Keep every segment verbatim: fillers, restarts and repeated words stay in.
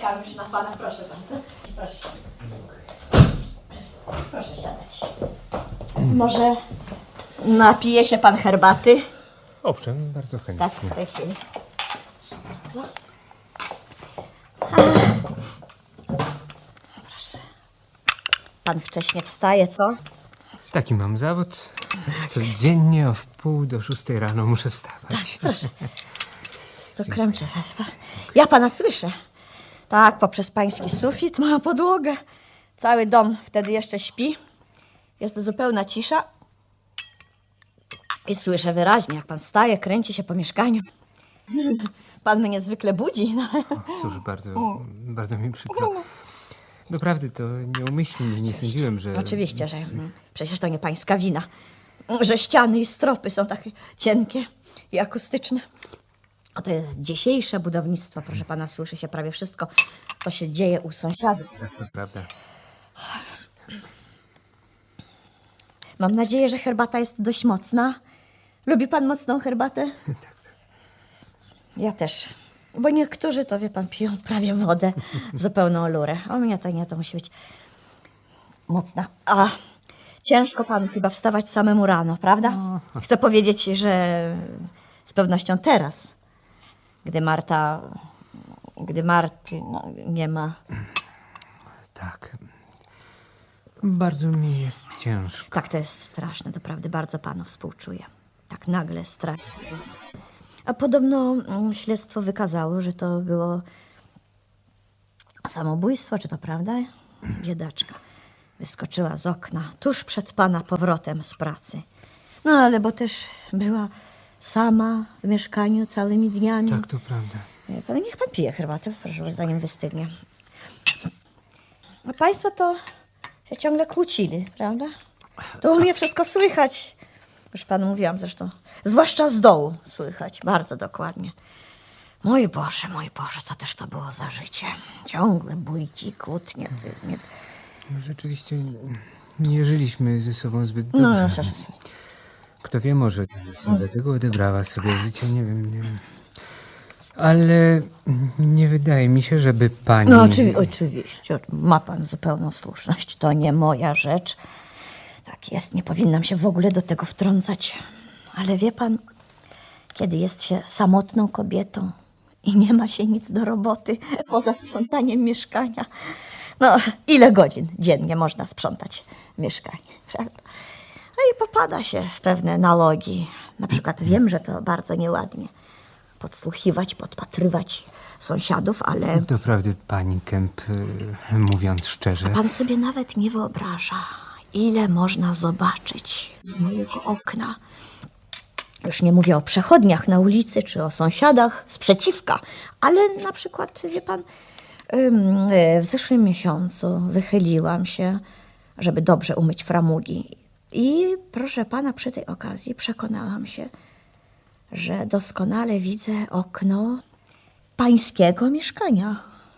czekam już na pana, proszę bardzo. Proszę. Proszę siadać. Może napije się pan herbaty? Owszem, bardzo chętnie. Tak, w tej chwili. Proszę bardzo. Proszę. Pan wcześnie wstaje, co? Taki mam zawód. Codziennie o wpół do szóstej rano muszę wstawać. Proszę. Z cukrem czy wespa? Ja pana słyszę. Tak, poprzez pański sufit mam podłogę. Cały dom wtedy jeszcze śpi. Jest zupełna cisza. I słyszę wyraźnie, jak pan wstaje, kręci się po mieszkaniu. Pan mnie zwykle budzi. No. O, cóż, bardzo, bardzo mi przykro. Doprawdy to nieumyślnie, nie sądziłem, że... Oczywiście, że no, przecież to nie pańska wina. Że ściany i stropy są takie cienkie i akustyczne. A to jest dzisiejsze budownictwo, proszę pana, słyszy się prawie wszystko, co się dzieje u sąsiadów. Tak, to prawda. Mam nadzieję, że herbata jest dość mocna. Lubi pan mocną herbatę? Tak, tak. Ja też. Bo niektórzy, to wie pan, piją prawie wodę, zupełną lurę. A u mnie to nie, to musi być mocna. A ciężko panu chyba wstawać samemu rano, prawda? Chcę powiedzieć, że z pewnością teraz, gdy Marta, gdy Marty no, nie ma. Tak. Bardzo mi jest ciężko. Tak, to jest straszne, doprawdy bardzo panu współczuję. Tak nagle stracić. A podobno mm, śledztwo wykazało, że to było samobójstwo, czy to prawda? Biedaczka wyskoczyła z okna tuż przed pana powrotem z pracy. No ale bo też była sama w mieszkaniu całymi dniami. Tak, to prawda. Wie pan, niech pan pije herbatę, proszę, zanim wystygnie. A państwo to się ciągle kłócili, prawda? To u mnie wszystko słychać. Już panu mówiłam zresztą. Zwłaszcza z dołu słychać, bardzo dokładnie. Mój Boże, mój Boże, co też to było za życie. Ciągle bójki, kłótnie. To nie... Rzeczywiście nie żyliśmy ze sobą zbyt No, dobrze. no, szesz, szesz. Kto wie, może dlatego odebrała sobie życie, nie wiem, nie wiem. Ale nie wydaje mi się, żeby pani... No oczywi oczywiście, ma pan zupełną słuszność. To nie moja rzecz. Tak jest, nie powinnam się w ogóle do tego wtrącać. Ale wie pan, kiedy jest się samotną kobietą i nie ma się nic do roboty poza sprzątaniem mieszkania. No, ile godzin dziennie można sprzątać mieszkanie, prawda? No i popada się w pewne nalogi. Na przykład wiem, że to bardzo nieładnie podsłuchiwać, podpatrywać sąsiadów, ale Doprawdy, pani Kemp, y, mówiąc szczerze... pan sobie nawet nie wyobraża, ile można zobaczyć z mojego okna. Już nie mówię o przechodniach na ulicy, czy o sąsiadach sprzeciwka, ale na przykład, wie pan, ym, w zeszłym miesiącu wychyliłam się, żeby dobrze umyć framugi. I proszę pana, przy tej okazji przekonałam się, że doskonale widzę okno pańskiego mieszkania.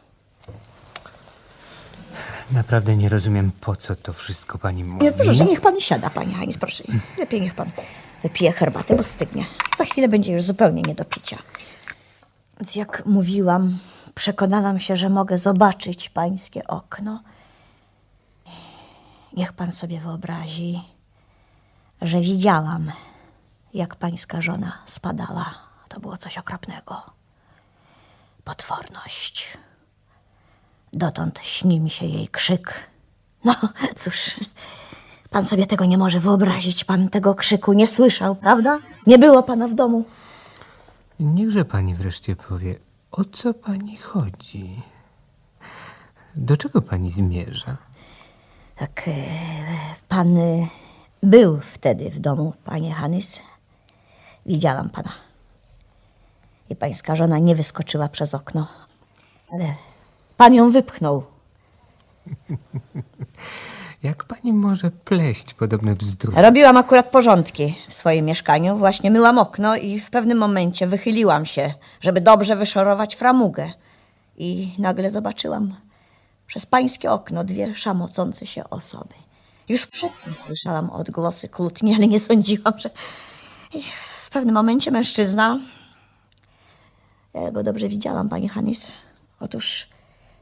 Naprawdę nie rozumiem, po co to wszystko pani mówi. Nie, proszę, niech pan siada, panie Heinz, proszę. Lepiej niech pan wypije herbatę, bo stygnie. Za chwilę będzie już zupełnie nie do picia. Więc jak mówiłam, przekonałam się, że mogę zobaczyć pańskie okno. Niech pan sobie wyobrazi, że widziałam, jak pańska żona spadała. To było coś okropnego. Potworność. Dotąd śni mi się jej krzyk. No, cóż, pan sobie tego nie może wyobrazić. Pan tego krzyku nie słyszał, prawda? Nie było pana w domu. Niechże pani wreszcie powie, o co pani chodzi? Do czego pani zmierza? Tak, e, pan e, był wtedy w domu, panie Hanys. Widziałam pana. I pańska żona nie wyskoczyła przez okno, ale pan ją wypchnął. Jak pani może pleść podobne bzdury? Robiłam akurat porządki w swoim mieszkaniu. Właśnie myłam okno i w pewnym momencie wychyliłam się, żeby dobrze wyszorować framugę. I nagle zobaczyłam przez pańskie okno dwie szamocące się osoby. Już przedtem słyszałam odgłosy kłótni, ale nie sądziłam, że... I w pewnym momencie mężczyzna... Ja go dobrze widziałam, panie Hanys. Otóż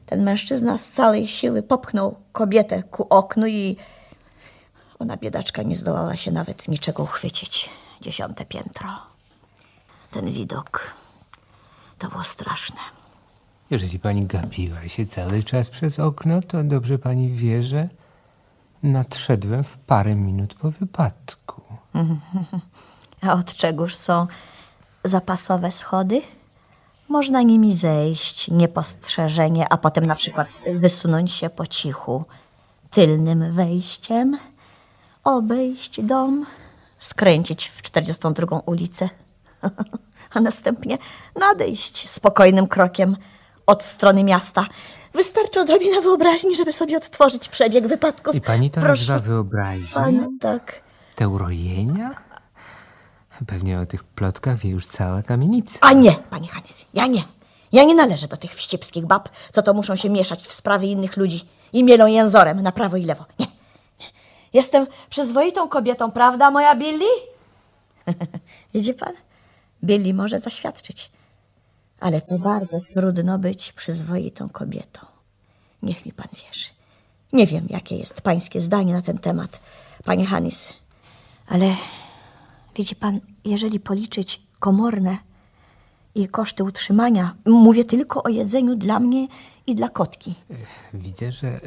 Ten mężczyzna z całej siły popchnął kobietę ku oknu i ona, biedaczka, nie zdołała się nawet niczego uchwycić. Dziesiąte piętro. Ten widok to było straszne. Jeżeli pani gapiła się cały czas przez okno, to dobrze pani wie, że nadszedłem w parę minut po wypadku. A od czegóż są zapasowe schody? Można nimi zejść niepostrzeżenie, a potem na przykład wysunąć się po cichu tylnym wejściem, obejść dom, skręcić w czterdziestą drugą ulicę, a następnie nadejść spokojnym krokiem od strony miasta. Wystarczy odrobina wyobraźni, żeby sobie odtworzyć przebieg wypadków. I pani to Proszę nazywa wyobraźnią? pana, tak. Te urojenia? Pewnie o tych plotkach wie już cała kamienica. A nie, panie Hanis, ja nie. Ja nie należę do tych wścibskich bab, co to muszą się mieszać w sprawy innych ludzi i mielą jęzorem na prawo i lewo. Nie, nie. Jestem przyzwoitą kobietą, prawda, moja Billy? Widzi pan? Billy może zaświadczyć. Ale to bardzo trudno być przyzwoitą kobietą. Niech mi pan wierzy. Nie wiem, jakie jest pańskie zdanie na ten temat, panie Hanis. Ale widzi pan, jeżeli policzyć komorne i koszty utrzymania, mówię tylko o jedzeniu dla mnie i dla kotki. Widzę, że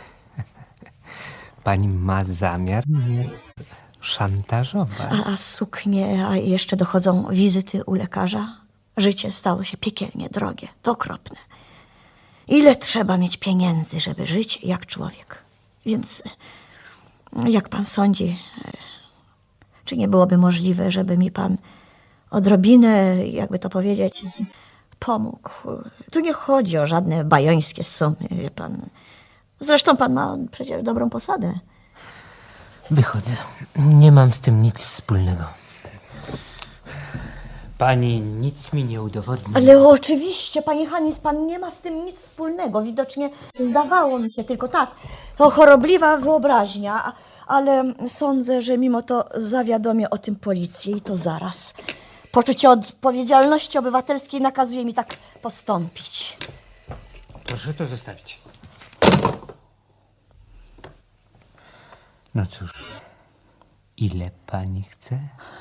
pani ma zamiar mnie szantażować. A, a suknie, a jeszcze dochodzą wizyty u lekarza. Życie stało się piekielnie drogie, to okropne. Ile trzeba mieć pieniędzy, żeby żyć jak człowiek? Więc jak pan sądzi, czy nie byłoby możliwe, żeby mi pan odrobinę, jakby to powiedzieć, pomógł? Tu nie chodzi o żadne bajońskie sumy, wie pan. Zresztą pan ma przecież dobrą posadę. Wychodzę. Nie mam z tym nic wspólnego. Pani nic mi nie udowodni. Ale oczywiście, panie Hanis, pan nie ma z tym nic wspólnego. Widocznie zdawało mi się tylko tak. To chorobliwa wyobraźnia, a- ale sądzę, że mimo to zawiadomię o tym policję i to zaraz. Poczucie odpowiedzialności obywatelskiej nakazuje mi tak postąpić. Proszę to zostawić. No cóż, ile pani chce?